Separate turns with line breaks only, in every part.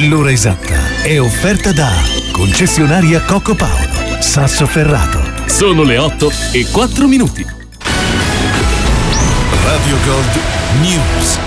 L'ora esatta è offerta da concessionaria Coco Paolo, Sassoferrato.
Sono le 8:04.
Radio Gold News.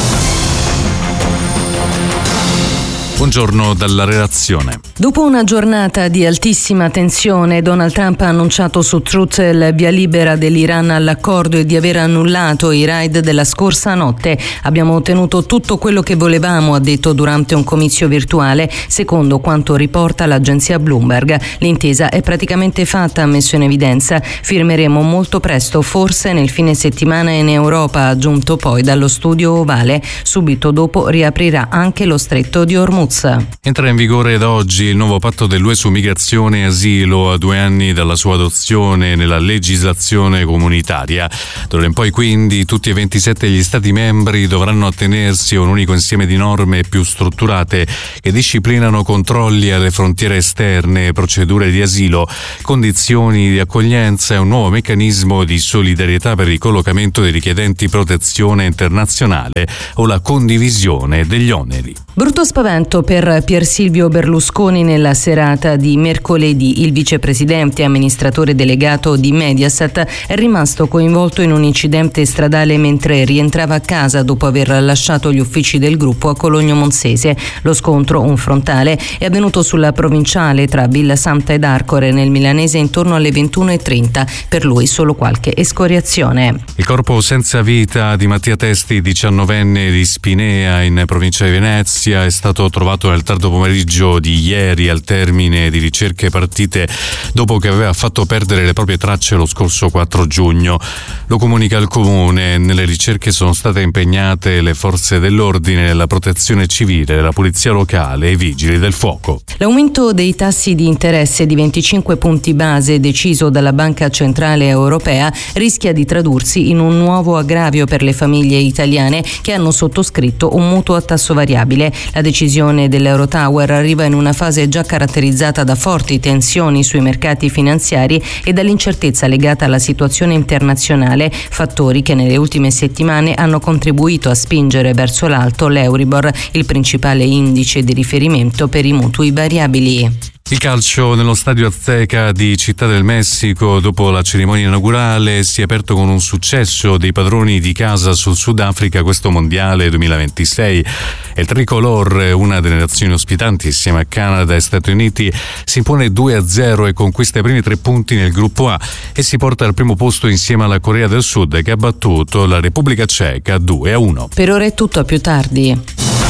Buongiorno dalla redazione.
Dopo una giornata di altissima tensione, Donald Trump ha annunciato su Truth il via libera dell'Iran all'accordo e di aver annullato i raid della scorsa notte. Abbiamo ottenuto tutto quello che volevamo, ha detto durante un comizio virtuale, secondo quanto riporta l'agenzia Bloomberg. L'intesa è praticamente fatta, ha messo in evidenza. Firmeremo molto presto, forse nel fine settimana in Europa, ha aggiunto poi dallo studio ovale. Subito dopo riaprirà anche lo stretto di Hormuz.
Entra in vigore da oggi il nuovo patto dell'UE su migrazione e asilo a 2 anni dalla sua adozione nella legislazione comunitaria. D'ora in poi quindi tutti e 27 gli Stati membri dovranno attenersi a un unico insieme di norme più strutturate che disciplinano controlli alle frontiere esterne, procedure di asilo, condizioni di accoglienza e un nuovo meccanismo di solidarietà per il collocamento dei richiedenti protezione internazionale o la condivisione degli oneri.
Brutto spavento per Pier Silvio Berlusconi nella serata di mercoledì. Il vicepresidente e amministratore delegato di Mediaset è rimasto coinvolto in un incidente stradale mentre rientrava a casa dopo aver lasciato gli uffici del gruppo a Cologno Monzese. Lo scontro, un frontale, è avvenuto sulla provinciale tra Villa Santa ed Arcore nel milanese intorno alle 21:30. Per lui solo qualche escoriazione.
Il corpo senza vita di Mattia Testi, 19enne di Spinea in provincia di Venezia, è stato trovato nel tardo pomeriggio di ieri al termine di ricerche partite dopo che aveva fatto perdere le proprie tracce lo scorso 4 giugno. Lo comunica il comune. Nelle ricerche sono state impegnate le forze dell'ordine, la protezione civile, la polizia locale e i vigili del fuoco.
L'aumento dei tassi di interesse di 25 punti base deciso dalla Banca Centrale Europea rischia di tradursi in un nuovo aggravio per le famiglie italiane che hanno sottoscritto un mutuo a tasso variabile. La decisione dell'Eurotower arriva in una fase già caratterizzata da forti tensioni sui mercati finanziari e dall'incertezza legata alla situazione internazionale, fattori che nelle ultime settimane hanno contribuito a spingere verso l'alto l'Euribor, il principale indice di riferimento per i mutui variabili.
Il calcio nello stadio Azteca di Città del Messico, dopo la cerimonia inaugurale, si è aperto con un successo dei padroni di casa sul Sudafrica questo mondiale 2026. Il tricolor, una delle nazioni ospitanti insieme a Canada e Stati Uniti, si impone 2-0 e conquista i primi 3 punti nel gruppo A e si porta al primo posto insieme alla Corea del Sud, che ha battuto la Repubblica Ceca 2-1.
Per ora è tutto, a più tardi.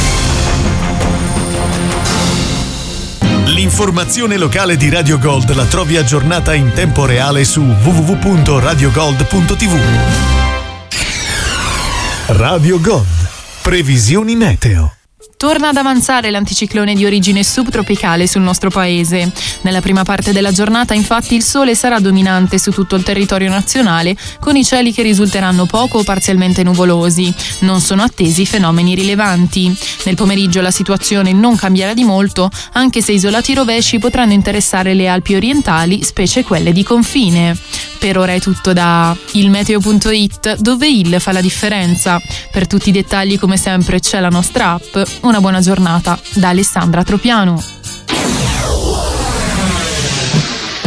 L'informazione locale di Radio Gold la trovi aggiornata in tempo reale su www.radiogold.tv. Radio Gold. Previsioni meteo.
Torna ad avanzare l'anticiclone di origine subtropicale sul nostro paese. Nella prima parte della giornata, infatti, il sole sarà dominante su tutto il territorio nazionale, con i cieli che risulteranno poco o parzialmente nuvolosi. Non sono attesi fenomeni rilevanti. Nel pomeriggio la situazione non cambierà di molto, anche se isolati rovesci potranno interessare le Alpi orientali, specie quelle di confine. Per ora è tutto da ilmeteo.it, dove il fa la differenza. Per tutti i dettagli, come sempre, c'è la nostra app. Una buona giornata da Alessandra Tropiano.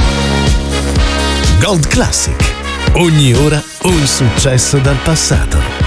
Gold Classic. Ogni ora un successo dal passato.